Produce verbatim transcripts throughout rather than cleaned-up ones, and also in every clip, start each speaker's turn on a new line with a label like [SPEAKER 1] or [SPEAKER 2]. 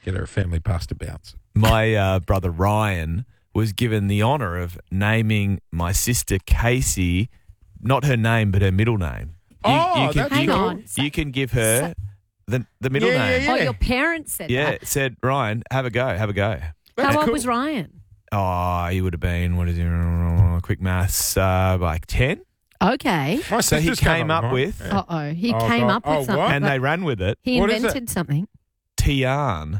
[SPEAKER 1] Get her a family pasta bounce.
[SPEAKER 2] My uh, brother Ryan was given the honour of naming my sister Casey, not her name, but her middle name. You,
[SPEAKER 1] Oh,
[SPEAKER 2] you can,
[SPEAKER 1] that's
[SPEAKER 2] you,
[SPEAKER 3] cool.
[SPEAKER 2] can, you can give her the the middle
[SPEAKER 1] Yeah,
[SPEAKER 2] name.
[SPEAKER 1] yeah,
[SPEAKER 3] Oh, your parents said
[SPEAKER 2] Yeah,
[SPEAKER 3] that.
[SPEAKER 2] said, Ryan, have a go, have a go.
[SPEAKER 1] That's
[SPEAKER 3] How old
[SPEAKER 1] cool.
[SPEAKER 3] was Ryan?
[SPEAKER 2] Oh, he would have been, what is it, quick maths, uh, like ten.
[SPEAKER 3] Okay.
[SPEAKER 1] My
[SPEAKER 2] So he
[SPEAKER 1] sister's come
[SPEAKER 2] came
[SPEAKER 1] with
[SPEAKER 2] up
[SPEAKER 1] mine.
[SPEAKER 2] with,
[SPEAKER 1] Yeah.
[SPEAKER 3] Uh-oh. He
[SPEAKER 1] Oh,
[SPEAKER 3] came
[SPEAKER 1] God.
[SPEAKER 3] up with
[SPEAKER 1] Oh, what?
[SPEAKER 3] something.
[SPEAKER 2] and they ran with it,
[SPEAKER 3] He
[SPEAKER 1] What is
[SPEAKER 3] invented something.
[SPEAKER 2] Tian.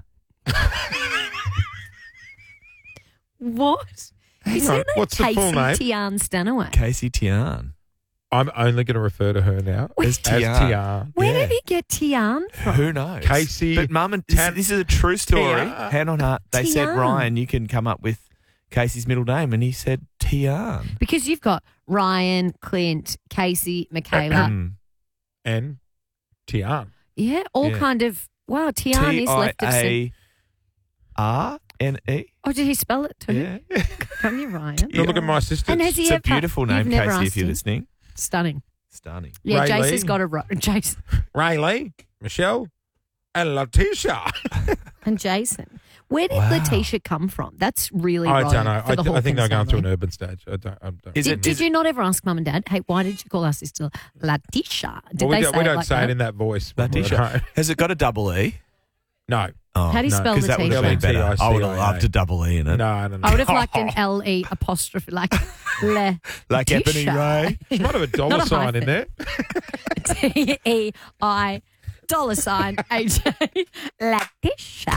[SPEAKER 3] What?
[SPEAKER 1] Hang
[SPEAKER 3] Is
[SPEAKER 1] on,
[SPEAKER 3] her name
[SPEAKER 1] what's the
[SPEAKER 3] Casey
[SPEAKER 1] full name?
[SPEAKER 3] Tian Stanaway?
[SPEAKER 2] Casey Tian.
[SPEAKER 1] I'm only going to refer to her now
[SPEAKER 2] As
[SPEAKER 1] as
[SPEAKER 2] Tian.
[SPEAKER 1] Tian.
[SPEAKER 3] Where
[SPEAKER 2] Yeah.
[SPEAKER 3] did he get Tian from?
[SPEAKER 2] Who knows?
[SPEAKER 1] Casey
[SPEAKER 2] But mum and this,
[SPEAKER 1] Tan-
[SPEAKER 2] this is a true story.
[SPEAKER 1] Tian.
[SPEAKER 2] Hand on heart. They said,
[SPEAKER 3] Tian.
[SPEAKER 2] Ryan, you can come up with Casey's middle name, and he said Tian.
[SPEAKER 3] Because you've got Ryan, Clint, Casey, Michaela.
[SPEAKER 2] Mm.
[SPEAKER 1] and Tian.
[SPEAKER 3] yeah, all
[SPEAKER 2] Yeah.
[SPEAKER 3] kind of. Wow, Tian is left of. Cent-
[SPEAKER 2] T I A R N E.
[SPEAKER 3] Oh, did he spell it too?
[SPEAKER 2] Yeah.
[SPEAKER 3] Can you, Ryan?
[SPEAKER 1] Now look at my sister.
[SPEAKER 3] And has he
[SPEAKER 2] It's a
[SPEAKER 3] ever-
[SPEAKER 2] beautiful
[SPEAKER 3] you've
[SPEAKER 2] name,
[SPEAKER 3] never
[SPEAKER 2] Casey, if
[SPEAKER 3] asked
[SPEAKER 2] you're
[SPEAKER 3] him?
[SPEAKER 2] listening.
[SPEAKER 3] Stunning.
[SPEAKER 2] Stunning.
[SPEAKER 3] Yeah,
[SPEAKER 1] Ray
[SPEAKER 3] Jace
[SPEAKER 1] Lee.
[SPEAKER 3] has got a ro- Jace
[SPEAKER 1] Riley, Michelle, and Letitia.
[SPEAKER 3] and Jason. Where did
[SPEAKER 2] Wow.
[SPEAKER 3] Letitia come from? That's really
[SPEAKER 1] I
[SPEAKER 3] rogue
[SPEAKER 1] don't know.
[SPEAKER 3] for
[SPEAKER 1] I,
[SPEAKER 3] the
[SPEAKER 1] I think they're
[SPEAKER 3] Hawkins
[SPEAKER 1] going through an
[SPEAKER 3] family.
[SPEAKER 1] urban stage. I don't. I don't.
[SPEAKER 2] Is
[SPEAKER 3] Did,
[SPEAKER 2] it-
[SPEAKER 3] did
[SPEAKER 2] is
[SPEAKER 3] you not ever ask mum and dad, hey, why did you call our sister Letitia? Did
[SPEAKER 1] well, we
[SPEAKER 3] they
[SPEAKER 1] don't,
[SPEAKER 3] say
[SPEAKER 1] we
[SPEAKER 3] it
[SPEAKER 1] don't
[SPEAKER 3] like
[SPEAKER 1] say
[SPEAKER 3] that?
[SPEAKER 1] it in that voice. when we're at
[SPEAKER 2] Letitia.
[SPEAKER 1] home.
[SPEAKER 2] Has it got a double E?
[SPEAKER 1] No.
[SPEAKER 2] Oh,
[SPEAKER 3] How do you
[SPEAKER 1] no,
[SPEAKER 3] spell
[SPEAKER 2] Because that would have been
[SPEAKER 3] Letitia?
[SPEAKER 2] better. I would have
[SPEAKER 1] L E T I C I A.
[SPEAKER 2] loved a double E in it.
[SPEAKER 1] No, no, no.
[SPEAKER 3] I would have liked an L E apostrophe, like Le.
[SPEAKER 2] Like Ebony
[SPEAKER 3] Letitia.
[SPEAKER 2] Ray.
[SPEAKER 1] She might have a dollar
[SPEAKER 3] Not a
[SPEAKER 1] sign in there.
[SPEAKER 3] T E I dollar sign H A Letitia.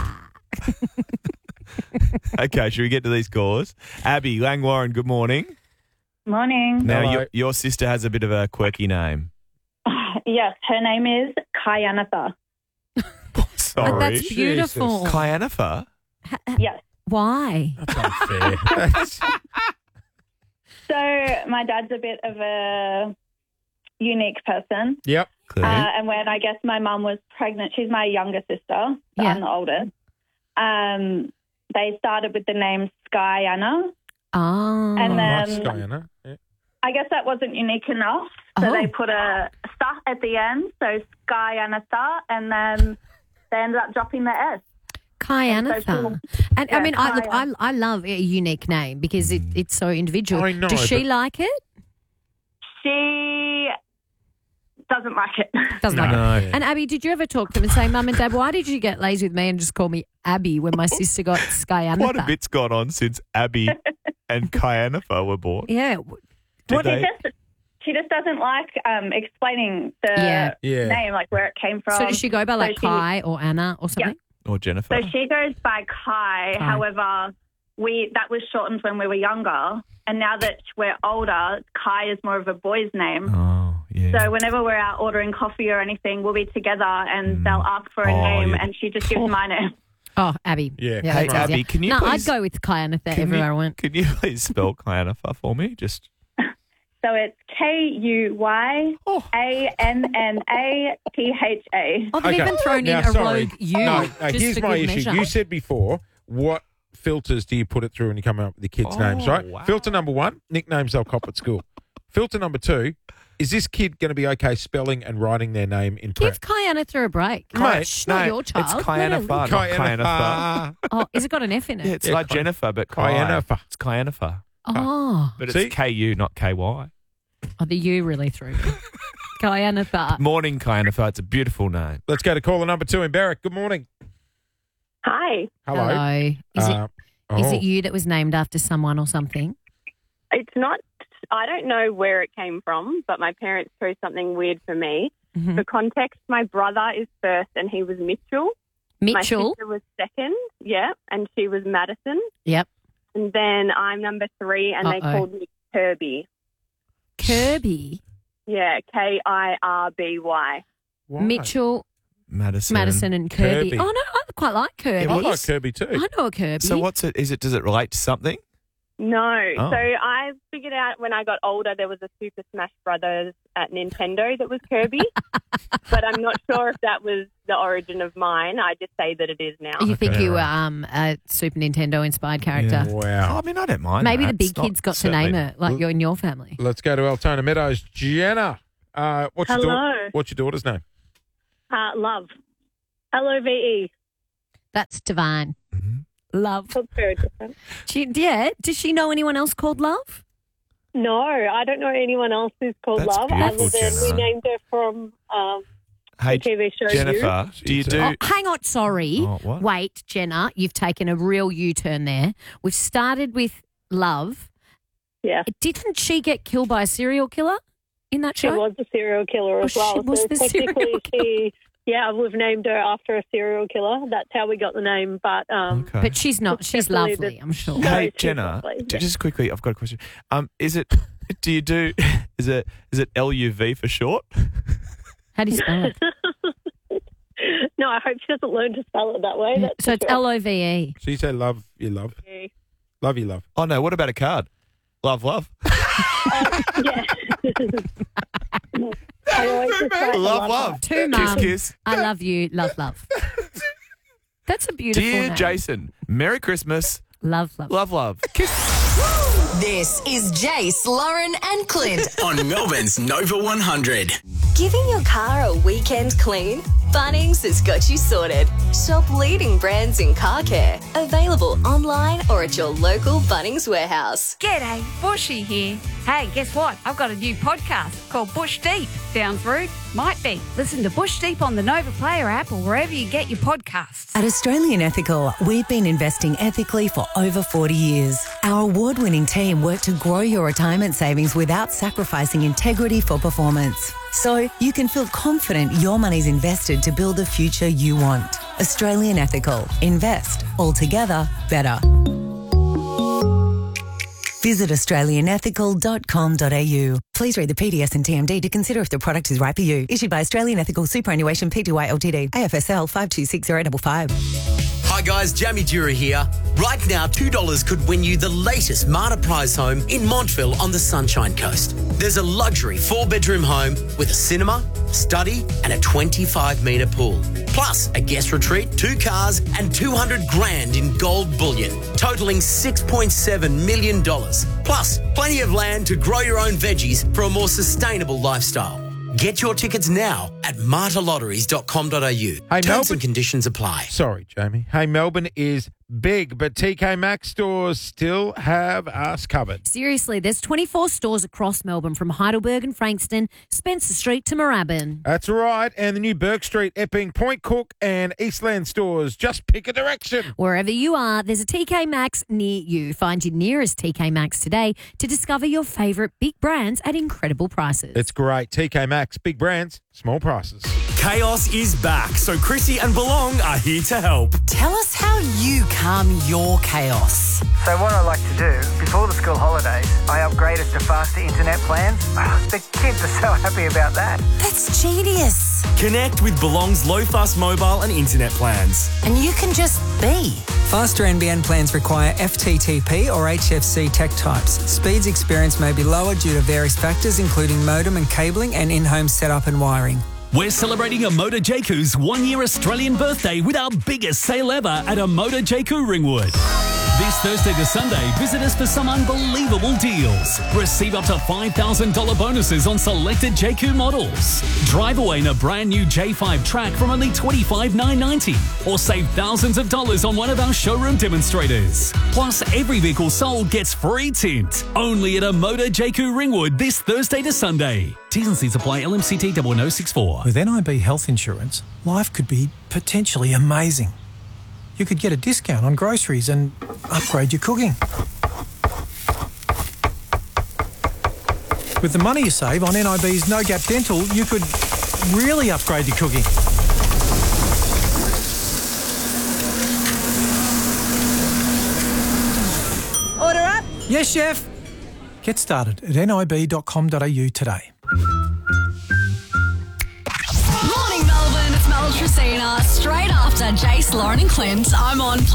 [SPEAKER 2] Okay, should we get to these calls? Abby, Langwarren, good morning.
[SPEAKER 4] Morning.
[SPEAKER 2] Now,
[SPEAKER 1] Hello.
[SPEAKER 2] your, your sister has a bit of a quirky name.
[SPEAKER 4] Yes, her name is Kyanatha.
[SPEAKER 2] Sorry.
[SPEAKER 3] But that's beautiful.
[SPEAKER 2] Cyanapha?
[SPEAKER 4] Yes.
[SPEAKER 3] Why?
[SPEAKER 1] That's unfair. That's-
[SPEAKER 4] So my dad's a bit of a unique person.
[SPEAKER 1] yep.
[SPEAKER 2] Clear.
[SPEAKER 4] Uh, and when I guess my mum was pregnant, she's my younger sister, so
[SPEAKER 3] Yeah.
[SPEAKER 4] I'm the oldest. Um, they started with the name Skyana.
[SPEAKER 3] Oh.
[SPEAKER 4] And
[SPEAKER 1] Nice,
[SPEAKER 4] then-
[SPEAKER 1] Diana. Yeah.
[SPEAKER 4] I guess that wasn't unique enough, so
[SPEAKER 3] Oh.
[SPEAKER 4] they put a star at the end, so Skyanatha, and then they ended up dropping the S.
[SPEAKER 3] Kyanatha.
[SPEAKER 4] So
[SPEAKER 3] And I
[SPEAKER 4] Yeah,
[SPEAKER 3] mean, I look, I,
[SPEAKER 4] Kyan.
[SPEAKER 3] I love a unique name because it, it's so individual.
[SPEAKER 1] I know,
[SPEAKER 3] Does she
[SPEAKER 1] but-
[SPEAKER 3] like it?
[SPEAKER 4] She doesn't like it.
[SPEAKER 3] Doesn't
[SPEAKER 1] No.
[SPEAKER 3] like it.
[SPEAKER 2] No.
[SPEAKER 3] And Abby, did you ever talk to them and say, Mum and Dad, why did you get lazy with me and just call me Abby when my sister got Skyanatha?
[SPEAKER 2] What a bit's gone on since Abby and Cyanapha were born.
[SPEAKER 3] Yeah.
[SPEAKER 2] Did
[SPEAKER 4] Well, she
[SPEAKER 2] they?
[SPEAKER 4] just she just doesn't like um, explaining the
[SPEAKER 3] Yeah.
[SPEAKER 1] Yeah.
[SPEAKER 4] name, like where it came from.
[SPEAKER 3] So does she go by like
[SPEAKER 4] So she-
[SPEAKER 3] Kai or Anna or something?
[SPEAKER 2] Or Jennifer?
[SPEAKER 4] So she goes by Kai.
[SPEAKER 3] Kai.
[SPEAKER 4] However, we that was shortened when we were younger, and now that we're older, Kai is more of a boy's name.
[SPEAKER 2] Oh, yeah.
[SPEAKER 4] So whenever we're out ordering coffee or anything, we'll be together, and
[SPEAKER 2] Mm.
[SPEAKER 4] they'll ask for a
[SPEAKER 2] Oh,
[SPEAKER 4] name,
[SPEAKER 2] yeah.
[SPEAKER 4] and she just gives my name.
[SPEAKER 3] Oh, Abby.
[SPEAKER 1] Yeah.
[SPEAKER 3] Yeah,
[SPEAKER 2] Hey,
[SPEAKER 3] that's
[SPEAKER 2] Abby,
[SPEAKER 3] easier.
[SPEAKER 2] can you
[SPEAKER 3] No,
[SPEAKER 2] please-
[SPEAKER 3] I'd go with Kyanatha
[SPEAKER 2] Can
[SPEAKER 3] everywhere
[SPEAKER 2] you,
[SPEAKER 3] I went.
[SPEAKER 2] Could you please spell Cyanapha for me? Just
[SPEAKER 4] So it's K U Y
[SPEAKER 2] Oh.
[SPEAKER 4] A N N A T H A.
[SPEAKER 3] Oh, they've
[SPEAKER 1] Okay.
[SPEAKER 3] even thrown
[SPEAKER 1] Now,
[SPEAKER 3] in a
[SPEAKER 1] sorry.
[SPEAKER 3] rogue U.
[SPEAKER 1] No, no,
[SPEAKER 3] just
[SPEAKER 1] here's
[SPEAKER 3] for
[SPEAKER 1] my
[SPEAKER 3] good
[SPEAKER 1] issue.
[SPEAKER 3] measure.
[SPEAKER 1] You said before, what filters do you put it through when you come up with the kids'
[SPEAKER 2] Oh,
[SPEAKER 1] names, right?
[SPEAKER 2] wow.
[SPEAKER 1] Filter number one, nicknames they'll cop at school. Filter number two, is this kid going to be okay spelling and writing their name in
[SPEAKER 3] Give
[SPEAKER 1] print?
[SPEAKER 3] Kyanatha a break.
[SPEAKER 1] Mate,
[SPEAKER 3] Shh, not
[SPEAKER 2] no,
[SPEAKER 3] your child.
[SPEAKER 2] it's
[SPEAKER 3] Let her
[SPEAKER 2] Cyanapha,
[SPEAKER 3] live.
[SPEAKER 2] not Cyanapha.
[SPEAKER 3] Oh, has it got an F in it?
[SPEAKER 2] Yeah, it's
[SPEAKER 1] Yeah,
[SPEAKER 2] like
[SPEAKER 1] Ky-
[SPEAKER 2] Jennifer, but Kai.
[SPEAKER 1] Cyanapha.
[SPEAKER 2] It's Cyanapha.
[SPEAKER 3] Oh.
[SPEAKER 2] But
[SPEAKER 1] See?
[SPEAKER 2] it's K U, not K Y.
[SPEAKER 3] oh, the U really threw me. Kyanatha.
[SPEAKER 2] Morning, Cyanapha. It's a beautiful name.
[SPEAKER 1] Let's go to caller number two in Berwick. Good morning.
[SPEAKER 5] Hi.
[SPEAKER 1] Hello.
[SPEAKER 3] Hello. Is,
[SPEAKER 1] Uh,
[SPEAKER 3] it, is
[SPEAKER 1] oh.
[SPEAKER 3] it you that was named after someone or something?
[SPEAKER 5] It's not, I don't know where it came from, but my parents chose something weird for me.
[SPEAKER 3] Mhm.
[SPEAKER 5] For context, my brother is first and he was Mitchell. My
[SPEAKER 3] Mitchell.
[SPEAKER 5] sister was second, yeah, and she was Madison.
[SPEAKER 3] Yep.
[SPEAKER 5] And then I'm number three and they
[SPEAKER 3] Uh-oh.
[SPEAKER 5] called me Kirby.
[SPEAKER 3] Kirby.
[SPEAKER 5] Yeah, K I R B Y.
[SPEAKER 1] Why?
[SPEAKER 3] Mitchell,
[SPEAKER 2] Madison.
[SPEAKER 3] Madison, and Kirby.
[SPEAKER 1] Kirby.
[SPEAKER 3] Oh, no, I quite like Kirby.
[SPEAKER 1] I like Kirby too.
[SPEAKER 3] I know a Kirby.
[SPEAKER 2] So what's it? Is it? Does it relate to something?
[SPEAKER 5] No.
[SPEAKER 2] Oh.
[SPEAKER 5] So I figured out when I got older there was a Super Smash Brothers at Nintendo that was Kirby. But I'm not sure if that was the origin of mine. I just say that it is now.
[SPEAKER 3] You think
[SPEAKER 2] Okay,
[SPEAKER 3] you were
[SPEAKER 2] right.
[SPEAKER 3] um, a Super Nintendo inspired character?
[SPEAKER 2] Oh,
[SPEAKER 1] Wow.
[SPEAKER 2] I mean, I don't mind.
[SPEAKER 3] Maybe
[SPEAKER 2] that.
[SPEAKER 3] the big
[SPEAKER 2] It's not
[SPEAKER 3] kids got to
[SPEAKER 2] certainly-
[SPEAKER 3] name it, like you're in your family.
[SPEAKER 1] Let's go to Altona Meadows. Jenna, uh, what's, your
[SPEAKER 4] Hello.
[SPEAKER 1] daughter, what's your daughter's name?
[SPEAKER 4] Uh, love. L O V E.
[SPEAKER 3] That's divine. Love.
[SPEAKER 5] That's very different.
[SPEAKER 3] She, yeah. Does she know anyone else called Love?
[SPEAKER 5] No, I don't know anyone else who's called
[SPEAKER 2] That's
[SPEAKER 5] Love
[SPEAKER 2] beautiful,
[SPEAKER 5] other than we
[SPEAKER 2] Jenna.
[SPEAKER 5] named her from um,
[SPEAKER 2] Hey,
[SPEAKER 5] the T V show.
[SPEAKER 2] Jennifer, do you do?
[SPEAKER 3] Oh, hang on. Sorry.
[SPEAKER 2] Oh, what?
[SPEAKER 3] Wait, Jenna. You've taken a real U-turn there. We've started with Love.
[SPEAKER 5] Yeah.
[SPEAKER 3] Didn't she get killed by a serial killer in that
[SPEAKER 5] She
[SPEAKER 3] show?
[SPEAKER 5] was a serial killer as
[SPEAKER 3] Oh,
[SPEAKER 5] well.
[SPEAKER 3] she was
[SPEAKER 5] so
[SPEAKER 3] the serial
[SPEAKER 5] technically, she, yeah, we've named her after a serial killer. That's how we got the name. But um,
[SPEAKER 2] Okay.
[SPEAKER 3] But she's not.
[SPEAKER 5] It's
[SPEAKER 3] She's
[SPEAKER 5] definitely
[SPEAKER 3] lovely,
[SPEAKER 5] the-
[SPEAKER 3] I'm sure.
[SPEAKER 5] No,
[SPEAKER 2] Hey,
[SPEAKER 5] she's
[SPEAKER 2] Jenna,
[SPEAKER 5] lovely,
[SPEAKER 2] j-
[SPEAKER 5] yeah.
[SPEAKER 2] just quickly, I've got a question. Um, is it? Do you do? Is it? Is it L U V for short?
[SPEAKER 3] How do you spell it?
[SPEAKER 5] no, I hope she doesn't learn to spell it that way. That's
[SPEAKER 3] So
[SPEAKER 5] for
[SPEAKER 3] it's
[SPEAKER 5] sure.
[SPEAKER 3] L O V E.
[SPEAKER 1] So you say love, you love. Love, you love.
[SPEAKER 2] Oh no! What about a card? Love, love.
[SPEAKER 5] Yeah. I always just write a
[SPEAKER 2] love,
[SPEAKER 5] lot.
[SPEAKER 2] love.
[SPEAKER 3] To
[SPEAKER 2] Kiss,
[SPEAKER 3] mum.
[SPEAKER 2] kiss.
[SPEAKER 3] I love you. Love, love. That's a beautiful
[SPEAKER 2] Dear
[SPEAKER 3] name.
[SPEAKER 2] Jason, Merry Christmas.
[SPEAKER 3] Love, love.
[SPEAKER 2] Love, love. Kiss.
[SPEAKER 6] This is Jace, Lauren, and Clint.
[SPEAKER 7] On Melbourne's Nova one hundred.
[SPEAKER 6] Giving your car a weekend clean? Bunnings has got you sorted. Shop leading brands in car care. Available online or at your local Bunnings warehouse.
[SPEAKER 8] G'day, Bushy here. Hey, guess what? I've got a new podcast called Bush Deep. Sounds rude? Might be. Listen to Bush Deep on the Nova Player app or wherever you get your podcasts.
[SPEAKER 9] At Australian Ethical, we've been investing ethically for over forty years. Our award-winning team work to grow your retirement savings without sacrificing integrity for performance. So you can feel confident your money's invested to build the future you want. Australian Ethical. Invest. Altogether better. Visit australian ethical dot com dot a u. Please read the P D S and T M D to consider if the product is right for you. Issued by Australian Ethical Superannuation Pty Ltd. A F S L five two six zero five five.
[SPEAKER 7] Hi guys, Jamie Dura here. Right now, two dollars could win you the latest Marta prize home in Montville on the Sunshine Coast. There's a luxury four-bedroom home with a cinema, study and a twenty-five metre pool. Plus a guest retreat, two cars and two hundred grand in gold bullion, totalling six point seven million dollars. Plus plenty of land to grow your own veggies for a more sustainable lifestyle. Get your tickets now at marta lotteries dot com dot a u.
[SPEAKER 1] Hey,
[SPEAKER 7] Terms
[SPEAKER 1] Melbourne-
[SPEAKER 7] and conditions apply.
[SPEAKER 1] Sorry, Jamie. Hey, Melbourne is big, but T K Maxx stores still have us covered.
[SPEAKER 3] Seriously, there's twenty-four stores across Melbourne from Heidelberg and Frankston, Spencer Street to Moorabbin.
[SPEAKER 1] That's right. And the new Burke Street, Epping, Point Cook and Eastland stores. Just pick a direction.
[SPEAKER 3] Wherever you are, there's a T K Maxx near you. Find your nearest T K Maxx today to discover your favourite big brands at incredible prices.
[SPEAKER 1] It's great. T K Maxx, big brands, small prices.
[SPEAKER 10] Chaos is back, so Chrissy and Belong are here to help.
[SPEAKER 9] Tell us how you calm your chaos.
[SPEAKER 11] So what I like to do, before the school holidays, I upgraded to faster internet plans. The kids are so happy about that.
[SPEAKER 9] That's genius.
[SPEAKER 10] Connect with Belong's low-fast mobile and internet plans.
[SPEAKER 9] And you can just be.
[SPEAKER 11] Faster N B N plans require F T T P or H F C tech types. Speeds experienced may be lower due to various factors, including modem and cabling and in-home setup and wiring.
[SPEAKER 10] We're celebrating Amoda Jaku's one-year Australian birthday with our biggest sale ever at Amoda Jaku Ringwood. This Thursday to Sunday, visit us for some unbelievable deals. Receive up to five thousand dollars bonuses on selected Jaku models. Drive away in a brand new J five track from only twenty-five thousand nine hundred ninety dollars or save thousands of dollars on one of our showroom demonstrators. Plus, every vehicle sold gets free tint. Only at Amoda Jaku Ringwood this Thursday to Sunday. T's and C's apply. L M C T double oh six four.
[SPEAKER 11] With N I B health insurance, life could be potentially amazing. You could get a discount on groceries and upgrade your cooking. With the money you save on N I B's No Gap Dental, you could really upgrade your cooking.
[SPEAKER 8] Order up.
[SPEAKER 11] Yes, chef. Get started at N I B dot com dot a u today.
[SPEAKER 6] Morning, Melbourne. It's Mel Tracina. Straight after Jace, Lauren, and Clint, I'm on Play